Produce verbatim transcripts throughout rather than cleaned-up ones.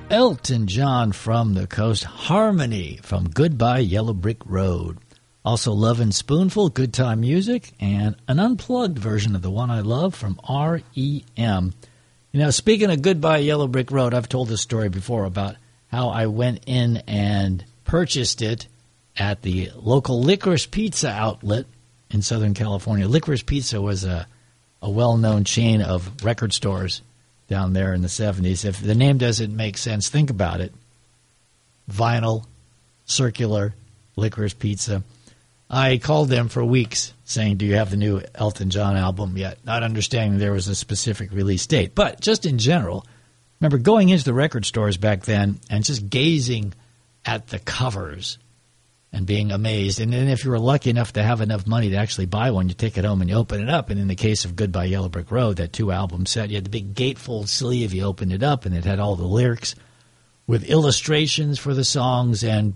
Elton John from the Coast, Harmony from Goodbye Yellow Brick Road. Also Lovin' Spoonful, Good Time Music, and an unplugged version of The One I Love from R E M. You know, speaking of Goodbye Yellow Brick Road, I've told this story before about how I went in and purchased it at the local Licorice Pizza outlet in Southern California. Licorice Pizza was a, a well-known chain of record stores down there in the seventies. If the name doesn't make sense, think about it. Vinyl, circular, Licorice Pizza. I called them for weeks saying, do you have the new Elton John album yet? Not understanding there was a specific release date. But just in general, remember going into the record stores back then and just gazing at the covers and being amazed. And then if you were lucky enough to have enough money to actually buy one, you take it home and you open it up. And in the case of Goodbye Yellow Brick Road, that two-album set, you had the big gatefold sleeve. You opened it up, and it had all the lyrics with illustrations for the songs. And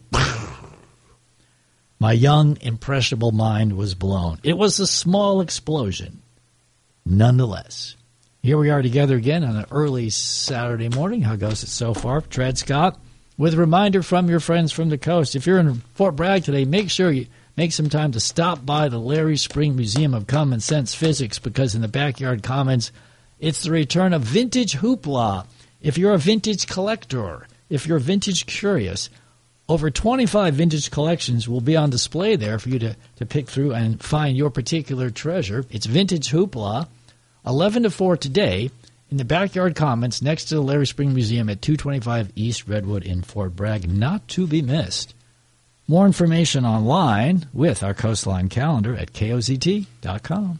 my young, impressionable mind was blown. It was a small explosion, nonetheless. Here we are together again on an early Saturday morning. How goes it so far? Dred Scott. With a reminder from your friends from the coast, if you're in Fort Bragg today, make sure you make some time to stop by the Larry Spring Museum of Common Sense Physics, because in the Backyard Commons, it's the return of vintage hoopla. If you're a vintage collector, if you're vintage curious, over twenty-five vintage collections will be on display there for you to, to pick through and find your particular treasure. It's Vintage Hoopla, eleven to four today, in the Backyard Commons next to the Larry Spring Museum at two twenty-five East Redwood in Fort Bragg. Not to be missed. More information online with our Coastline calendar at K O Z T dot com.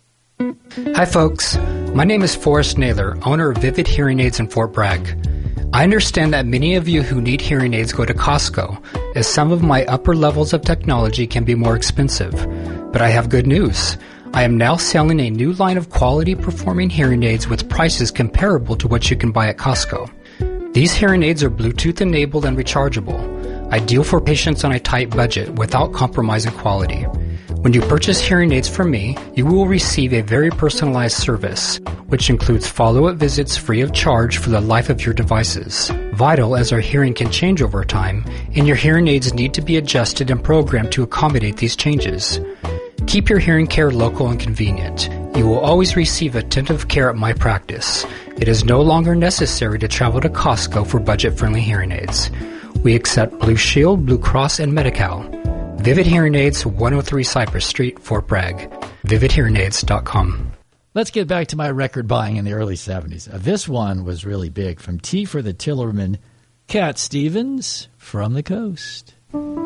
Hi folks, my name is Forrest Naylor, owner of Vivid Hearing Aids in Fort Bragg. I understand that many of you who need hearing aids go to Costco, as some of my upper levels of technology can be more expensive. But I have good news. I am now selling a new line of quality performing hearing aids with prices comparable to what you can buy at Costco. These hearing aids are Bluetooth enabled and rechargeable, ideal for patients on a tight budget without compromising quality. When you purchase hearing aids from me, you will receive a very personalized service, which includes follow-up visits free of charge for the life of your devices. Vital, as our hearing can change over time, and your hearing aids need to be adjusted and programmed to accommodate these changes. Keep your hearing care local and convenient. You will always receive attentive care at my practice. It is no longer necessary to travel to Costco for budget-friendly hearing aids. We accept Blue Shield, Blue Cross, and Medi-Cal. Vivid Hearing Aids, one oh three Cypress Street, Fort Bragg. vivid hearing aids dot com. Let's get back to my record buying in the early seventies. Uh, this one was really big. From T for the Tillerman, Cat Stevens from the Coast.